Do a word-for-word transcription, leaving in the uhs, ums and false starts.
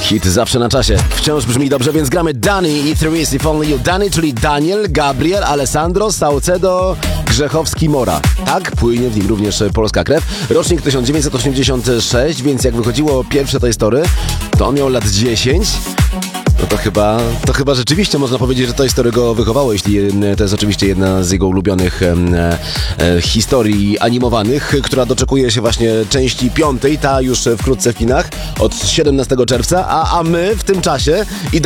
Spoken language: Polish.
Hit zawsze na czasie. Wciąż brzmi dobrze, więc gramy Dani i Therese If Only You. Dani, czyli Daniel, Gabriel, Alessandro, Saucedo, Grzechowski, Mora. Tak, płynie w nim również polska krew. Rocznik tysiąc dziewięćset osiemdziesiąty szósty, więc jak wychodziło pierwsze Toy Story, to on miał lat dziesięć. No to chyba, to chyba rzeczywiście można powiedzieć, że Toy Story go wychowało, jeśli to jest oczywiście jedna z jego ulubionych e, e, historii animowanych, która doczekuje się właśnie części piątej, ta już wkrótce w kinach, od siedemnastego czerwca, a, a my w tym czasie i